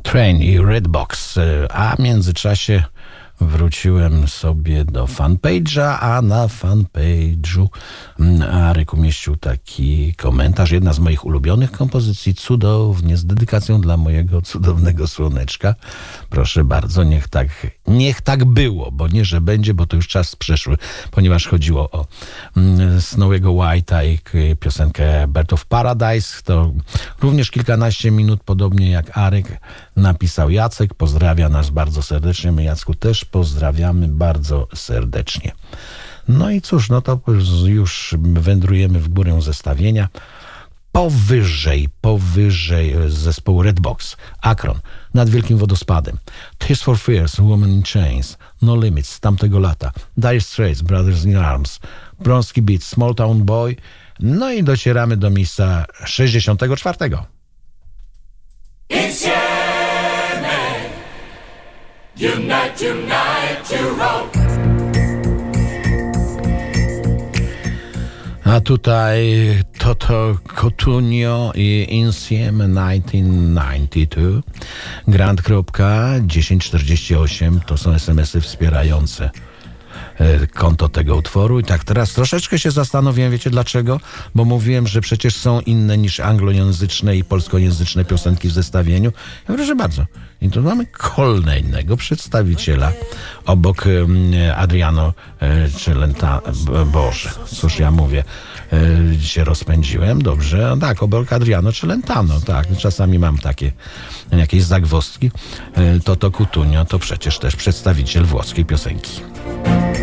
Train i Redbox, a w międzyczasie wróciłem sobie do fanpage'a, a na fanpage'u Arek umieścił taki komentarz. Jedna z moich ulubionych kompozycji, cudownie, z dedykacją dla mojego cudownego słoneczka. Proszę bardzo, niech tak było, bo nie, że będzie, bo to już czas przeszły, ponieważ chodziło o Snowy'ego White'a i piosenkę Bird of Paradise. To również kilkanaście minut, podobnie jak Arek, napisał Jacek. Pozdrawia nas bardzo serdecznie. My, Jacku, też pozdrawiamy bardzo serdecznie. No i cóż, no to już wędrujemy w górę zestawienia. Powyżej zespołu Redbox, Akron, Nad Wielkim Wodospadem, Tears for Fears, Woman in Chains, No Limits z tamtego lata, Dire Straits, Brothers in Arms, Bronski Beat, Small Town Boy, no i docieramy do miejsca 64. It's Unite to rock. A tutaj Toto Cotugno i Insieme 1992. Grant.1048 to są SMS-y wspierające konto tego utworu. I tak teraz troszeczkę się zastanowiłem, wiecie dlaczego? Bo mówiłem, że przecież są inne niż anglojęzyczne i polskojęzyczne piosenki w zestawieniu. Ja proszę bardzo. I tu mamy kolejnego przedstawiciela obok Adriano Celentano. Boże, cóż ja mówię, się rozpędziłem, dobrze. Tak, obok Adriano Celentano, tak. Czasami mam takie jakieś zagwozdki. Toto Cotugno to przecież też przedstawiciel włoskiej piosenki.